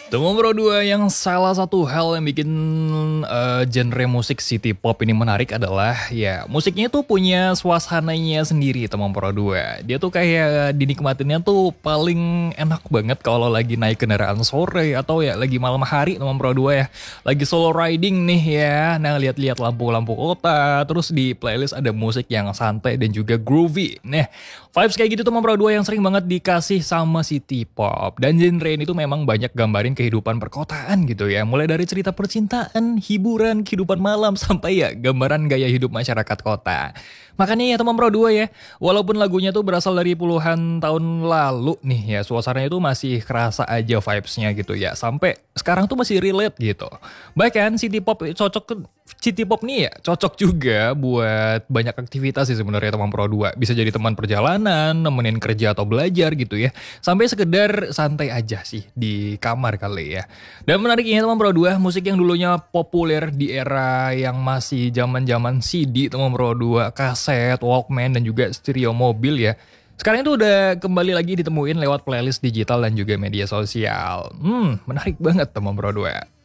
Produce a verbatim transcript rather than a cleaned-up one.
Temu Pro dua yang salah satu hal yang bikin eh, genre musik city pop ini menarik adalah ya musiknya tuh punya suasananya sendiri Temu Pro dua. Dia tuh kayak dinikmatinnya tuh paling enak banget kalau lagi naik kendaraan sore atau ya lagi malam hari Temu Pro dua ya. Lagi solo riding nih ya. Nah, lihat-lihat lampu-lampu kota, terus di playlist ada musik yang santai dan juga groovy. Nah, vibes kayak gitu Temu Pro dua yang sering banget dikasih sama city pop. Dan genre ini tuh memang banyak gambarin kehidupan perkotaan gitu ya. Mulai dari cerita percintaan, hiburan, kehidupan malam, sampai ya gambaran gaya hidup masyarakat kota. Makanya ya teman Pro dua ya, walaupun lagunya tuh berasal dari puluhan tahun lalu nih ya, suasananya tuh masih kerasa aja vibes-nya gitu ya. Sampai sekarang tuh masih relate gitu. Bahkan city pop cocok ke City pop nih ya cocok juga buat banyak aktivitas sih sebenarnya teman Pro dua. Bisa jadi teman perjalanan, nemenin kerja atau belajar gitu ya. Sampai sekedar santai aja sih di kamar kali ya. Dan menariknya teman Pro dua, musik yang dulunya populer di era yang masih zaman-zaman C D teman Pro dua, kaset, Walkman dan juga stereo mobil ya. Sekarang itu udah kembali lagi ditemuin lewat playlist digital dan juga media sosial. Hmm, menarik banget teman Pro dua.